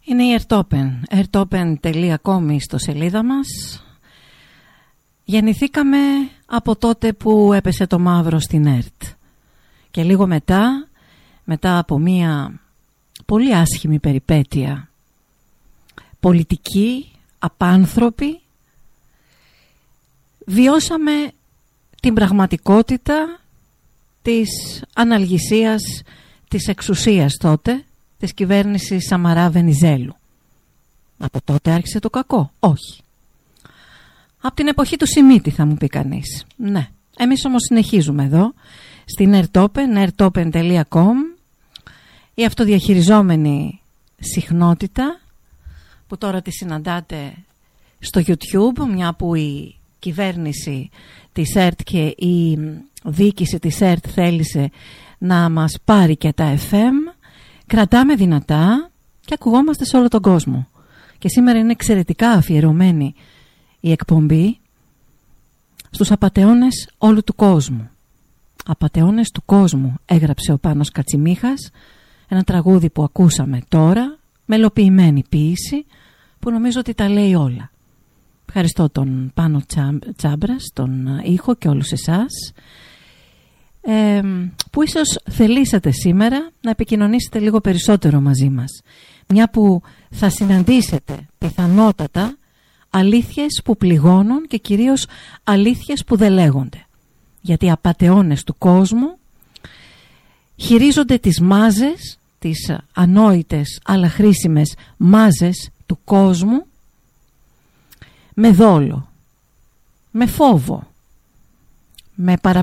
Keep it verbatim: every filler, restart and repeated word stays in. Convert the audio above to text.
Είναι η Airtopen, airtopen τελεία com η ιστοσελίδα μας. Γεννηθήκαμε από τότε που έπεσε το μαύρο στην ΕΡΤ. Και λίγο μετά, μετά από μία πολύ άσχημη περιπέτεια πολιτική, απάνθρωπη, βιώσαμε την πραγματικότητα της αναλγησίας της εξουσίας τότε, της κυβέρνησης Σαμαρά Βενιζέλου. Από τότε άρχισε το κακό? Όχι. Από την εποχή του Σιμίτη, θα μου πει κανείς. Ναι. Εμείς όμως συνεχίζουμε εδώ στην Airtopen, airtopen τελεία com, η αυτοδιαχειριζόμενη συχνότητα που τώρα τη συναντάτε στο YouTube, μια που η κυβέρνηση της ΕΡΤ και η διοίκηση της ΕΡΤ θέλησε να μας πάρει και τα εφ εμ. Κρατάμε δυνατά και ακουγόμαστε σε όλο τον κόσμο. Και σήμερα είναι εξαιρετικά αφιερωμένη η εκπομπή στους απατεώνες όλου του κόσμου. Απατεώνες του κόσμου, έγραψε ο Πάνος Κατσιμίχας, ένα τραγούδι που ακούσαμε τώρα, μελοποιημένη ποίηση, που νομίζω ότι τα λέει όλα. Ευχαριστώ τον Πάνο Τσάμπρας, τον ήχο και όλους εσάς, ε, που ίσως θελήσατε σήμερα να επικοινωνήσετε λίγο περισσότερο μαζί μας, μια που θα συναντήσετε πιθανότατα αλήθειες που πληγώνουν και κυρίως αλήθειες που δεν λέγονται, γιατί οι απατεώνες του κόσμου χειρίζονται τις μάζες, τις ανόητες αλλά χρήσιμες μάζες του κόσμου, με δόλο, με φόβο, με, παρα,